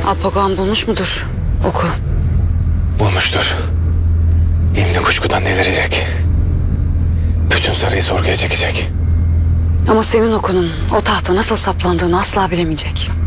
Alpagoan bulmuş mudur oku? Bulmuştur. İmni kuşkudan delirecek. Bütün sarayı sorguya çekecek. Ama senin okunun o tahta nasıl saplandığını asla bilemeyecek.